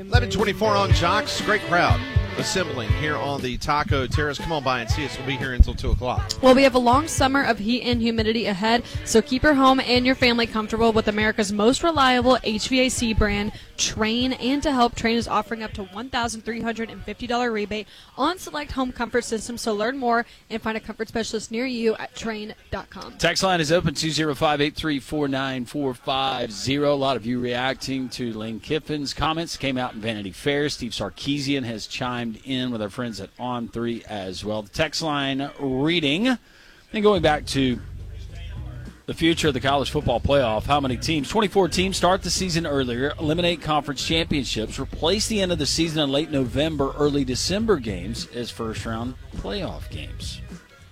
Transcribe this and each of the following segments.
11:24 on Jocks. Great crowd assembling here on the Taco Terrace. Come on by and see us. We'll be here until 2 o'clock. Well, we have a long summer of heat and humidity ahead, so keep your home and your family comfortable with America's most reliable HVAC brand, Trane. And to help, Trane is offering up to $1,350 rebate on select home comfort systems. So learn more and find a comfort specialist near you at Trane.com. Text line is open, 205-834-9450. A lot of you reacting to Lane Kiffin's comments. Came out in Vanity Fair. Steve Sarkisian has chimed in with our friends at On3 as well. The text line reading, and going back to the future of the college football playoff, how many teams? 24 teams start the season earlier, eliminate conference championships, replace the end of the season in late November, early December games as first-round playoff games.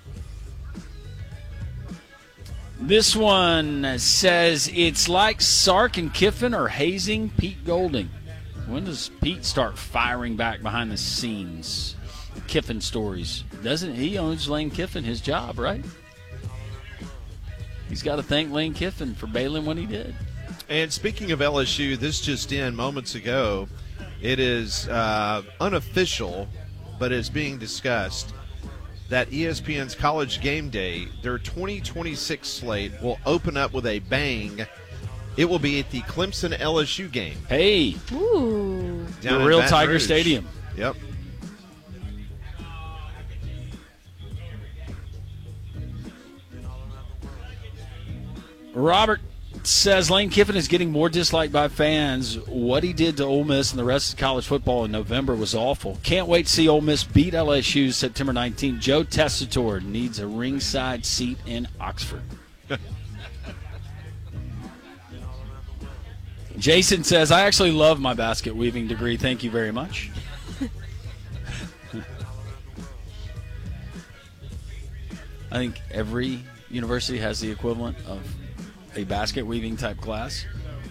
This one says, it's like Sark and Kiffin are hazing Pete Golding. When does Pete start firing back behind the scenes? Kiffin stories. Doesn't he owns Lane Kiffin his job, right? He's got to thank Lane Kiffin for bailing when he did. And speaking of LSU, this just in moments ago, it is unofficial, but it's being discussed that ESPN's College Game Day, their 2026 slate, will open up with a bang. It will be at the Clemson-LSU game. Hey. Ooh. The real Tiger Stadium. Yep. Robert says Lane Kiffin is getting more disliked by fans. What he did to Ole Miss and the rest of college football in November was awful. Can't wait to see Ole Miss beat LSU September 19th. Joe Tessitore needs a ringside seat in Oxford. Jason says, I actually love my basket weaving degree. Thank you very much. I think every university has the equivalent of a basket weaving type class.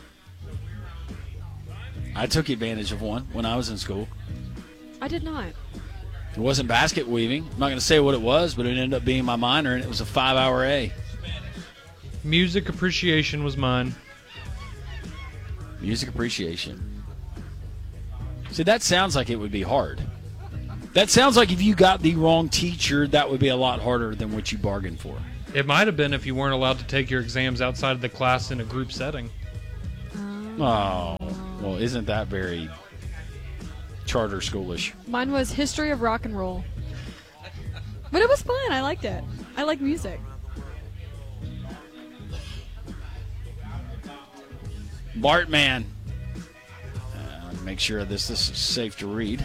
I took advantage of one when I was in school. I did not. It wasn't basket weaving. I'm not going to say what it was, but it ended up being my minor, and it was a 5-hour A. Music appreciation was mine. Music appreciation. See, that sounds like it would be hard. That sounds like if you got the wrong teacher, that would be a lot harder than what you bargained for. It might have been if you weren't allowed to take your exams outside of the class in a group setting. Oh, well, isn't that very charter schoolish? Mine was History of Rock and Roll. But it was fun. I liked it. I like music. Bartman. Make sure this is safe to read.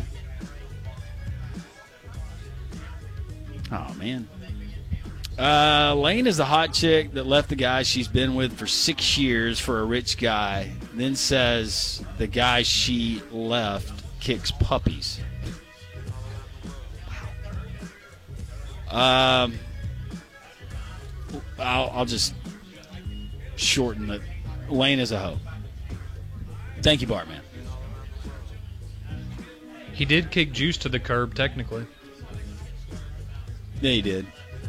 Oh, man. Lane is the hot chick that left the guy she's been with for 6 years for a rich guy, then says the guy she left kicks puppies. I'll just shorten it. Lane is a hoe. Thank you, Bartman. He did kick Juice to the curb, technically. Yeah, he did.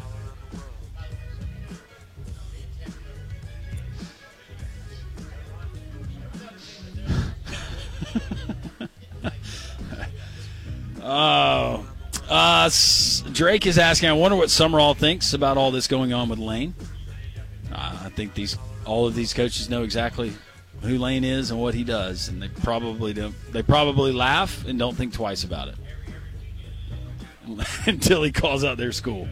Oh. Drake is asking, I wonder what Summerall thinks about all this going on with Lane. I think all of these coaches know exactly who Lane is and what he does, and they probably laugh and don't think twice about it until he calls out their school.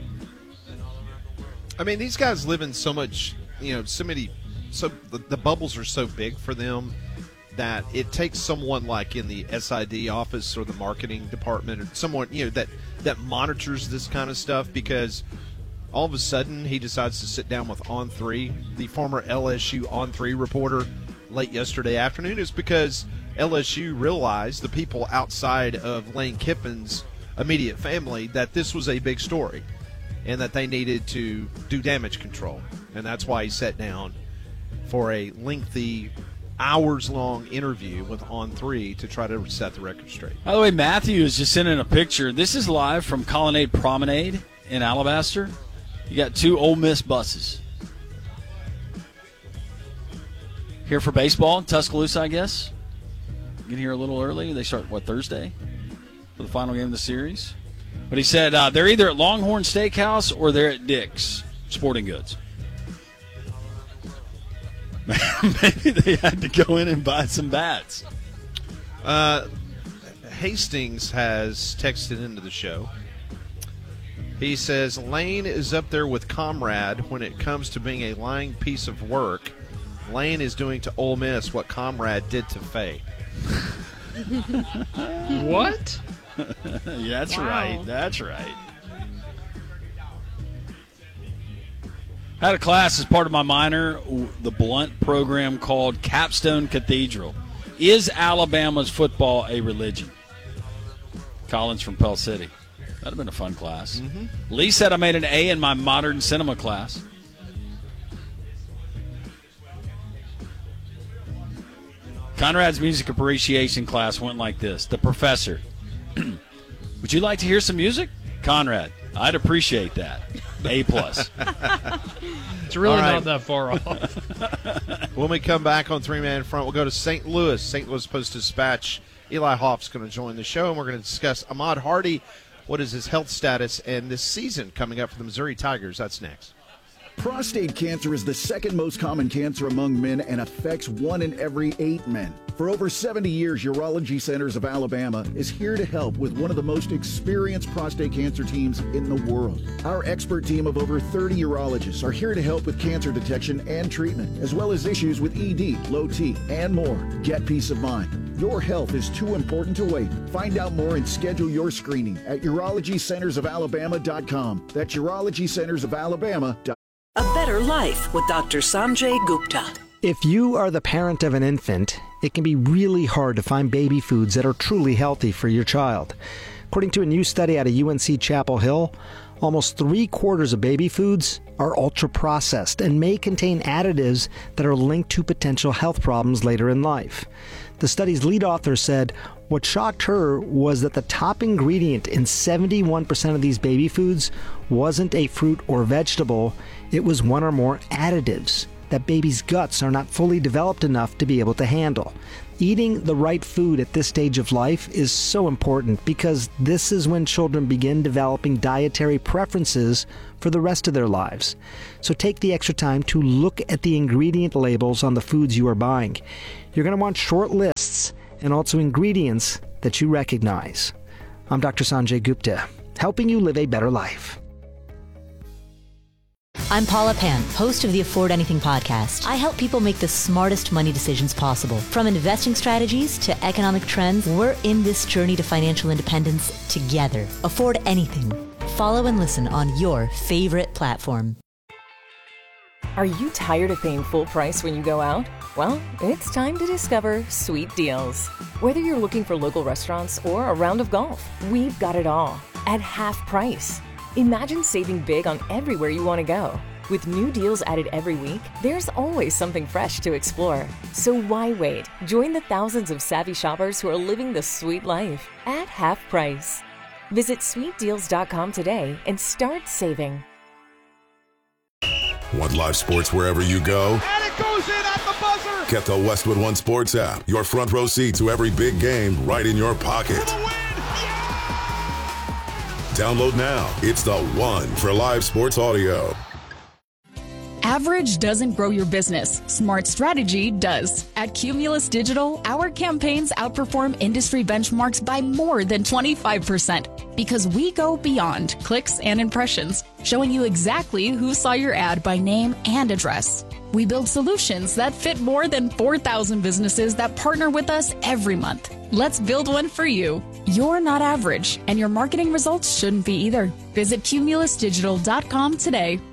I mean, these guys live in so much, the bubbles are so big for them that it takes someone like in the SID office or the marketing department or someone, that monitors this kind of stuff, because all of a sudden he decides to sit down with On3, the former LSU On3 reporter, late yesterday afternoon. Is because LSU realized, the people outside of Lane Kiffin's immediate family, that this was a big story and that they needed to do damage control. And that's why he sat down for a lengthy, hours-long interview with On3 to try to set the record straight. By the way, Matthew is just sending a picture. This is live from Colonnade Promenade in Alabaster. You got 2 Ole Miss buses. Here for baseball in Tuscaloosa, I guess. get here a little early. They start, Thursday for the final game of the series? But he said they're either at Longhorn Steakhouse or they're at Dick's Sporting Goods. Maybe they had to go in and buy some bats. Hastings has texted into the show. He says, Lane is up there with Comrade when it comes to being a lying piece of work. Lane is doing to Ole Miss what Comrade did to Faye. What? That's Wow. right. That's right. I had a class as part of my minor, the Blunt program called Capstone Cathedral. Is Alabama's football a religion? Collins from Pell City. That'd have been a fun class. Mm-hmm. Lee said I made an A in my modern cinema class. Conrad's music appreciation class went like this. The professor. Would you like to hear some music? Conrad, I'd appreciate that. A+. It's really All right. not that far off. When we come back on Three Man Front, we'll go to St. Louis. St. Louis Post-Dispatch. Eli Hoff's going to join the show, and we're going to discuss Ahmad Hardy. What is his health status and this season coming up for the Missouri Tigers? That's next. Prostate cancer is the second most common cancer among men and affects 1 in every 8 men. For over 70 years, Urology Centers of Alabama is here to help with one of the most experienced prostate cancer teams in the world. Our expert team of over 30 urologists are here to help with cancer detection and treatment, as well as issues with ED, low T, and more. Get peace of mind. Your health is too important to wait. Find out more and schedule your screening at urologycentersofalabama.com. That's urologycentersofalabama.com. A better life with Dr. Sanjay Gupta. If you are the parent of an infant, it can be really hard to find baby foods that are truly healthy for your child. According to a new study out of UNC Chapel Hill, almost 3/4 of baby foods are ultra-processed and may contain additives that are linked to potential health problems later in life. The study's lead author said what shocked her was that the top ingredient in 71% of these baby foods wasn't a fruit or vegetable, it was one or more additives that babies' guts are not fully developed enough to be able to handle. Eating the right food at this stage of life is so important because this is when children begin developing dietary preferences for the rest of their lives. So take the extra time to look at the ingredient labels on the foods you are buying. You're going to want short lists and also ingredients that you recognize. I'm Dr. Sanjay Gupta, helping you live a better life. I'm Paula Pan, host of the Afford Anything podcast. I help people make the smartest money decisions possible. From investing strategies to economic trends, we're in this journey to financial independence together. Afford Anything. Follow and listen on your favorite platform. Are you tired of paying full price when you go out? Well, it's time to discover Sweet Deals. Whether you're looking for local restaurants or a round of golf, we've got it all at half price. Imagine saving big on everywhere you want to go. With new deals added every week, there's always something fresh to explore. So why wait? Join the thousands of savvy shoppers who are living the sweet life at half price. Visit sweetdeals.com today and start saving. Want live sports wherever you go? And it goes in at the buzzer! Get the Westwood One Sports app. Your front row seat to every big game right in your pocket. For the win! Yeah! Download now. It's the one for live sports audio. Average doesn't grow your business. Smart strategy does. At Cumulus Digital, our campaigns outperform industry benchmarks by more than 25% because we go beyond clicks and impressions, showing you exactly who saw your ad by name and address. We build solutions that fit more than 4,000 businesses that partner with us every month. Let's build one for you. You're not average, and your marketing results shouldn't be either. Visit cumulusdigital.com today.